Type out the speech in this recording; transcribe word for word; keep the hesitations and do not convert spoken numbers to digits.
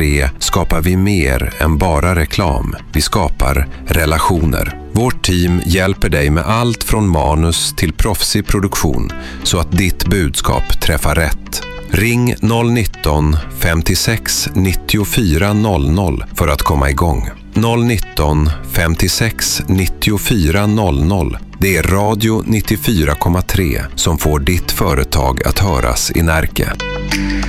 tre skapar vi mer än bara reklam. Vi skapar relationer. Vårt team hjälper dig med allt från manus till proffsig produktion så att ditt budskap träffar rätt. Ring noll nitton femtiosex nittiofyra noll noll för att komma igång. noll nitton femtiosex nittiofyra noll noll. Det är Radio nittiofyra komma tre som får ditt företag att höras i Närke.